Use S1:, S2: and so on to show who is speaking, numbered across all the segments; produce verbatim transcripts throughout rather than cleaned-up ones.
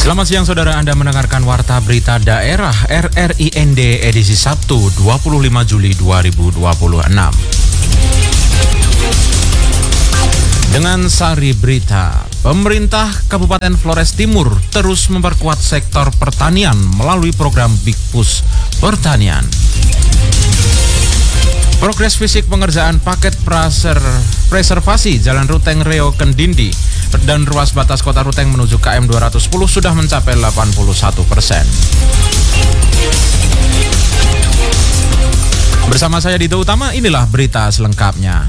S1: Selamat siang saudara, Anda mendengarkan Warta Berita Daerah R R I N D edisi Sabtu dua puluh lima Juli dua ribu dua puluh enam. Dengan sari berita, pemerintah Kabupaten Flores Timur terus memperkuat sektor pertanian melalui program Big Push Pertanian. Progres fisik pengerjaan paket praser, preservasi Jalan Ruteng Reo Kendindi dan ruas batas kota Ruteng menuju K M dua ratus sepuluh sudah mencapai delapan puluh satu persen. Bersama saya Dito Utama, inilah berita selengkapnya.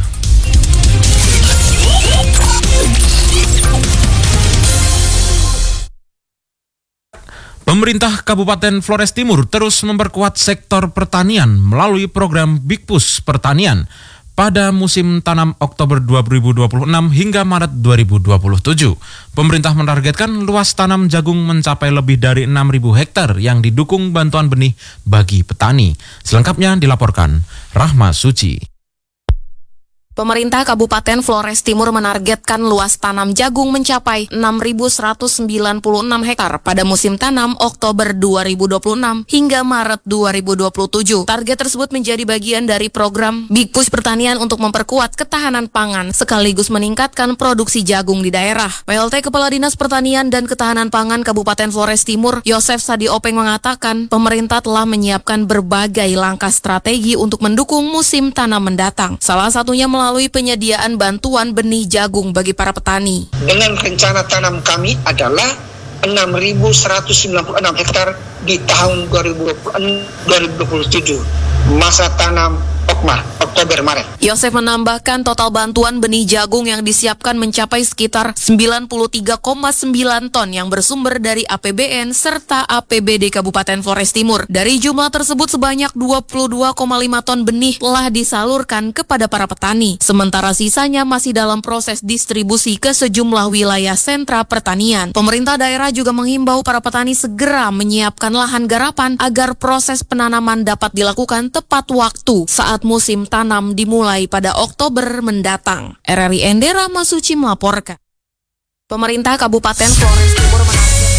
S1: Pemerintah Kabupaten Flores Timur terus memperkuat sektor pertanian melalui program Big Push Pertanian pada musim tanam Oktober dua ribu dua puluh enam hingga Maret dua ribu dua puluh tujuh. Pemerintah menargetkan luas tanam jagung mencapai lebih dari enam ribu hektar yang didukung bantuan benih bagi petani. Selengkapnya dilaporkan Rahma Suci.
S2: Pemerintah Kabupaten Flores Timur menargetkan luas tanam jagung mencapai enam ribu seratus sembilan puluh enam hektar pada musim tanam Oktober dua ribu dua puluh enam hingga Maret dua ribu dua puluh tujuh. Target tersebut menjadi bagian dari program Big Push Pertanian untuk memperkuat ketahanan pangan sekaligus meningkatkan produksi jagung di daerah. P L T Kepala Dinas Pertanian dan Ketahanan Pangan Kabupaten Flores Timur, Yosef Sadi Openg mengatakan, pemerintah telah menyiapkan berbagai langkah strategi untuk mendukung musim tanam mendatang. Salah satunya melalui melalui penyediaan bantuan benih jagung bagi para petani.
S3: Dengan rencana tanam kami adalah enam ribu seratus sembilan puluh enam hektar di tahun dua ribu dua puluh tujuh. Masa tanam Okmar, Oktober Maret.
S2: Yosef menambahkan total bantuan benih jagung yang disiapkan mencapai sekitar sembilan puluh tiga koma sembilan ton yang bersumber dari A P B N serta A P B D Kabupaten Flores Timur. Dari jumlah tersebut sebanyak dua puluh dua koma lima ton benih telah disalurkan kepada para petani. Sementara sisanya masih dalam proses distribusi ke sejumlah wilayah sentra pertanian. Pemerintah daerah juga menghimbau para petani segera menyiapkan lahan garapan agar proses penanaman dapat dilakukan tepat waktu saat musim tanam dimulai pada Oktober mendatang. R R I N D Rahma Suci melaporkan. Pemerintah Kabupaten Flores Timur menargetkan.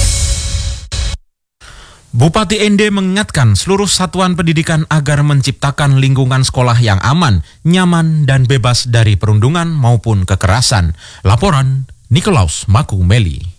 S1: Bupati N D mengingatkan seluruh satuan pendidikan agar menciptakan lingkungan sekolah yang aman, nyaman, dan bebas dari perundungan maupun kekerasan. Laporan Nikolaus Makumeli.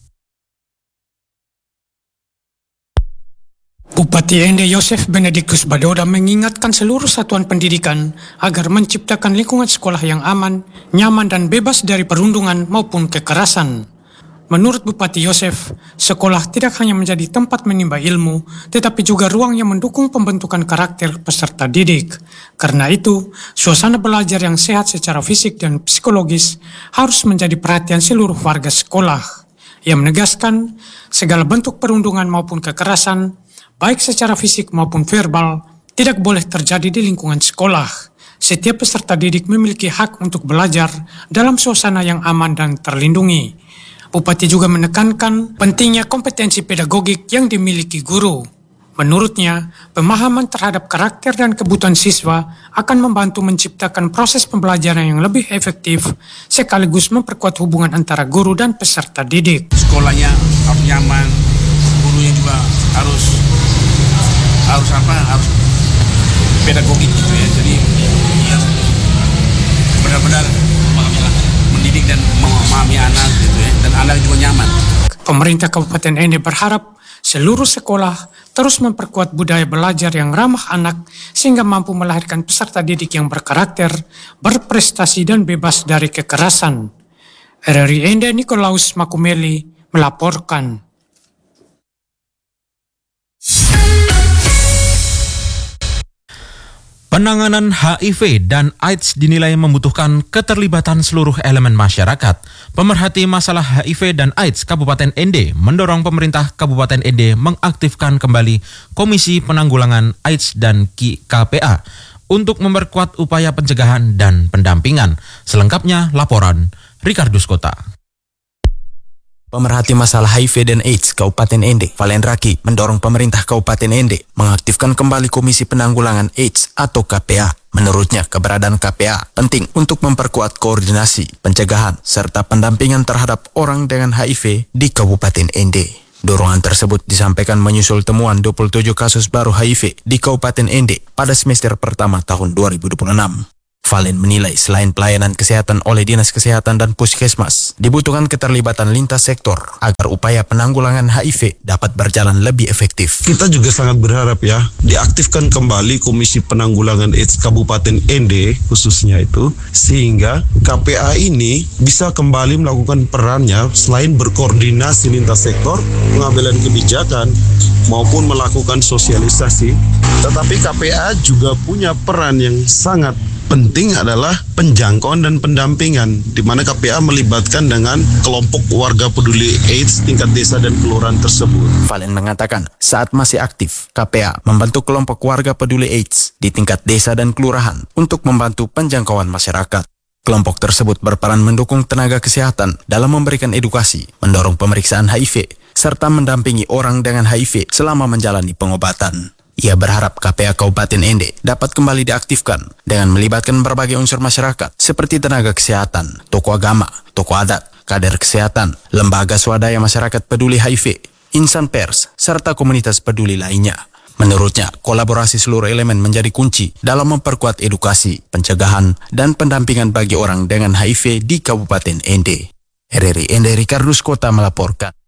S4: Bupati N D Yosef Benedictus Badoda mengingatkan seluruh satuan pendidikan agar menciptakan lingkungan sekolah yang aman, nyaman, dan bebas dari perundungan maupun kekerasan. Menurut Bupati Yosef, sekolah tidak hanya menjadi tempat menimba ilmu, tetapi juga ruang yang mendukung pembentukan karakter peserta didik. Karena itu, suasana belajar yang sehat secara fisik dan psikologis harus menjadi perhatian seluruh warga sekolah. Ia menegaskan, segala bentuk perundungan maupun kekerasan, baik secara fisik maupun verbal, tidak boleh terjadi di lingkungan sekolah. Setiap peserta didik memiliki hak untuk belajar dalam suasana yang aman dan terlindungi. Bupati juga menekankan pentingnya kompetensi pedagogik yang dimiliki guru. Menurutnya, pemahaman terhadap karakter dan kebutuhan siswa akan membantu menciptakan proses pembelajaran yang lebih efektif, sekaligus memperkuat hubungan antara guru dan peserta didik.
S5: Sekolahnya harus nyaman, gurunya juga harus harus apa harus pedagogik gitu ya, jadi ya, benar-benar mendidik dan memahami anak gitu ya, dan anak juga nyaman.
S4: Pemerintah Kabupaten N D berharap seluruh sekolah terus memperkuat budaya belajar yang ramah anak sehingga mampu melahirkan peserta didik yang berkarakter, berprestasi, dan bebas dari kekerasan. R R I N D Nikolaus Makumeli melaporkan.
S1: Penanganan H I V dan AIDS dinilai membutuhkan keterlibatan seluruh elemen masyarakat. Pemerhati masalah H I V dan AIDS Kabupaten N D mendorong pemerintah Kabupaten N D mengaktifkan kembali Komisi Penanggulangan AIDS dan K P A untuk memperkuat upaya pencegahan dan pendampingan. Selengkapnya laporan Rikardus Kota.
S6: Pemerhati masalah H I V dan AIDS Kabupaten N D, Valen Raki, mendorong pemerintah Kabupaten N D mengaktifkan kembali Komisi Penanggulangan AIDS atau K P A. Menurutnya, keberadaan K P A penting untuk memperkuat koordinasi, pencegahan, serta pendampingan terhadap orang dengan H I V di Kabupaten N D. Dorongan tersebut disampaikan menyusul temuan dua puluh tujuh kasus baru H I V di Kabupaten Ende pada semester pertama tahun dua ribu dua puluh enam. Valen menilai selain pelayanan kesehatan oleh Dinas Kesehatan dan Puskesmas, dibutuhkan keterlibatan lintas sektor agar upaya penanggulangan H I V dapat berjalan lebih efektif.
S7: Kita juga sangat berharap ya, diaktifkan kembali Komisi Penanggulangan AIDS Kabupaten Ende khususnya itu, sehingga K P A ini bisa kembali melakukan perannya selain berkoordinasi lintas sektor, pengambilan kebijakan, maupun melakukan sosialisasi. Tetapi K P A juga punya peran yang sangat penting adalah penjangkauan dan pendampingan, di mana K P A melibatkan dengan kelompok warga peduli AIDS tingkat desa dan kelurahan tersebut.
S6: Valen mengatakan saat masih aktif, K P A membentuk kelompok warga peduli AIDS di tingkat desa dan kelurahan untuk membantu penjangkauan masyarakat. Kelompok tersebut berperan mendukung tenaga kesehatan dalam memberikan edukasi, mendorong pemeriksaan H I V, serta mendampingi orang dengan H I V selama menjalani pengobatan. Ia berharap K P A Kabupaten Ende dapat kembali diaktifkan dengan melibatkan berbagai unsur masyarakat seperti tenaga kesehatan, tokoh agama, tokoh adat, kader kesehatan, lembaga swadaya masyarakat peduli H I V, insan pers, serta komunitas peduli lainnya. Menurutnya, kolaborasi seluruh elemen menjadi kunci dalam memperkuat edukasi, pencegahan, dan pendampingan bagi orang dengan H I V di Kabupaten Ende. R R I Ende Ricardus Kota melaporkan.